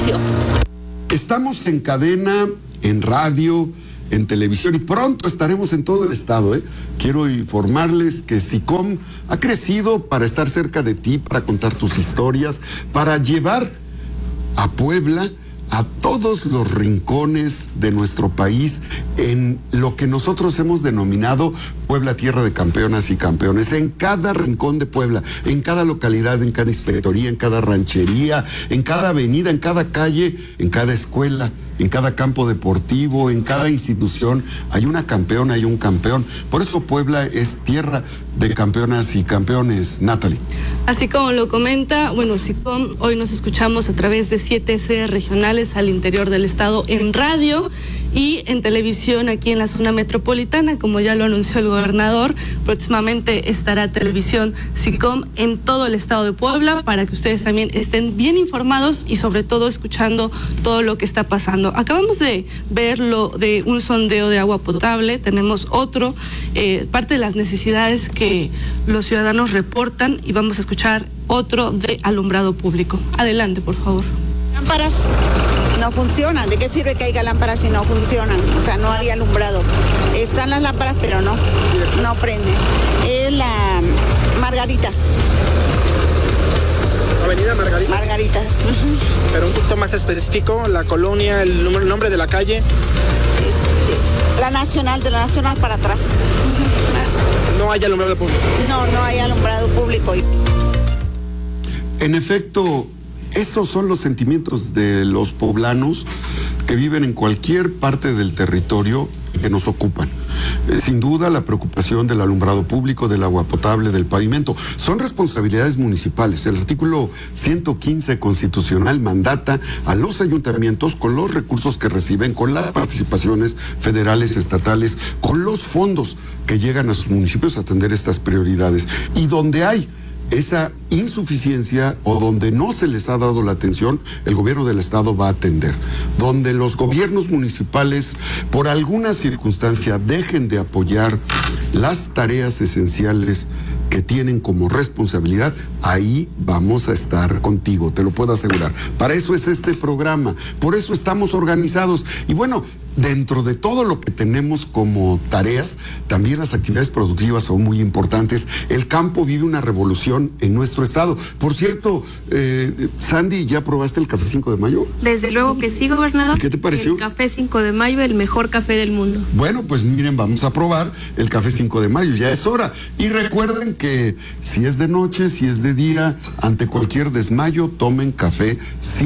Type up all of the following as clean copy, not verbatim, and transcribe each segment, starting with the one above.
inició. Estamos en cadena, en radio, en televisión y pronto estaremos en todo el estado. Quiero informarles que SICOM ha crecido para estar cerca de ti, para contar tus historias, para llevar a Puebla a todos los rincones de nuestro país en lo que nosotros hemos denominado Puebla Tierra de Campeonas y Campeones. En cada rincón de Puebla, en cada localidad, en cada inspectoría, en cada ranchería, en cada avenida, en cada calle, en cada escuela, en cada campo deportivo, en cada institución, hay una campeona, hay un campeón. Por eso Puebla es tierra de campeonas y campeones, Natalie. Así como lo comenta, bueno, SICOM, hoy nos escuchamos a través de 7 sedes regionales al interior del estado en radio y en televisión aquí en la zona metropolitana, como ya lo anunció el gobernador. Próximamente estará televisión SICOM en todo el estado de Puebla para que ustedes también estén bien informados y sobre todo escuchando todo lo que está pasando. Acabamos de ver lo de un sondeo de agua potable, tenemos otro, parte de las necesidades que los ciudadanos reportan y vamos a escuchar otro de alumbrado público. Adelante, por favor. Lámparas no funcionan. ¿De qué sirve que haya lámparas si no funcionan? O sea, no hay alumbrado. Están las lámparas, pero no prenden. Es la Margaritas. Avenida Margaritas. Margaritas. Pero un poquito más específico, la colonia, el nombre de la calle. La Nacional, de la Nacional para atrás. No hay alumbrado público. No hay alumbrado público. En efecto, esos son los sentimientos de los poblanos que viven en cualquier parte del territorio que nos ocupan. Sin duda, la preocupación del alumbrado público, del agua potable, del pavimento, son responsabilidades municipales. El artículo 115 constitucional mandata a los ayuntamientos, con los recursos que reciben, con las participaciones federales, estatales, con los fondos que llegan a sus municipios a atender estas prioridades. Y donde hay esa insuficiencia o donde no se les ha dado la atención, el gobierno del estado va a atender. Donde los gobiernos municipales, por alguna circunstancia, dejen de apoyar las tareas esenciales que tienen como responsabilidad, ahí vamos a estar contigo, te lo puedo asegurar. Para eso es este programa, por eso estamos organizados. Y bueno, dentro de todo lo que tenemos como tareas, también las actividades productivas son muy importantes. El campo vive una revolución en nuestro estado. Por cierto, Sandy, ¿ya probaste el café 5 de mayo? Desde luego que sí, gobernador. ¿Qué te pareció? El café 5 de mayo, el mejor café del mundo. Bueno, pues miren, vamos a probar el café 5 de mayo, ya es hora. Y recuerden que si es de noche, si es de día, ante cualquier desmayo, tomen café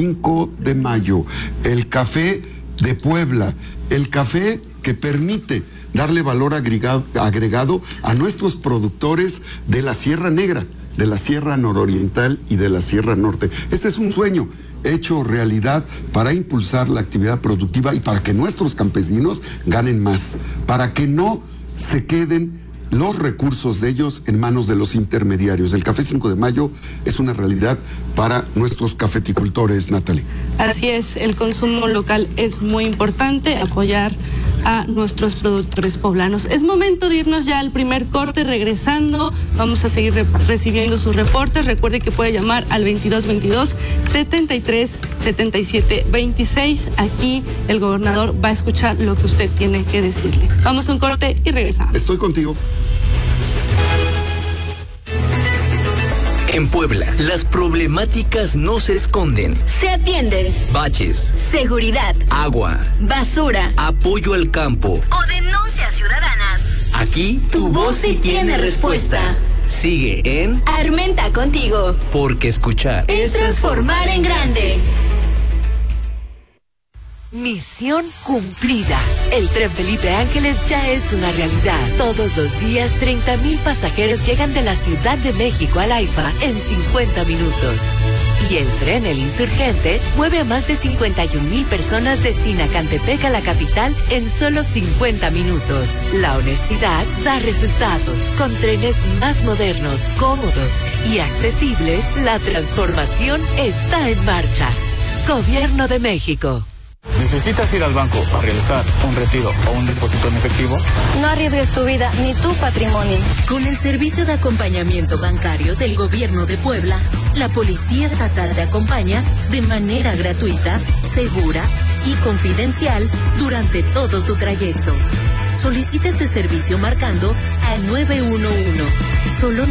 5 de mayo. El café de Puebla, el café que permite darle valor agregado a nuestros productores de la Sierra Negra, de la Sierra Nororiental y de la Sierra Norte. Este es un sueño hecho realidad para impulsar la actividad productiva y para que nuestros campesinos ganen más, para que no se queden los recursos de ellos en manos de los intermediarios. El café 5 de mayo es una realidad para nuestros cafeticultores, Natalie. Así es, el consumo local es muy importante, apoyar a nuestros productores poblanos. Es momento de irnos ya al primer corte. Regresando, vamos a seguir recibiendo sus reportes. Recuerde que puede llamar al 2222-737726. Aquí el gobernador va a escuchar lo que usted tiene que decirle. Vamos a un corte y regresamos. Estoy contigo. En Puebla, las problemáticas no se esconden. Se atienden. Baches, Seguridad. agua, Basura. apoyo al campo. O denuncias ciudadanas. Aquí tu voz sí tiene respuesta. Sigue en Armenta contigo. Porque escuchar Es transformar en grande. Misión cumplida. El tren Felipe Ángeles ya es una realidad. Todos los días 30,000 pasajeros llegan de la Ciudad de México al AIFA en 50 minutos. Y el tren El Insurgente mueve a más de 51,000 personas de Sinacantepec a la capital en solo 50 minutos. La honestidad da resultados. Con trenes más modernos, cómodos y accesibles, la transformación está en marcha. Gobierno de México. ¿Necesitas ir al banco a realizar un retiro o un depósito en efectivo? No arriesgues tu vida ni tu patrimonio. Con el servicio de acompañamiento bancario del Gobierno de Puebla, la Policía Estatal te acompaña de manera gratuita, segura y confidencial durante todo tu trayecto. Solicita este servicio marcando al 911. Solo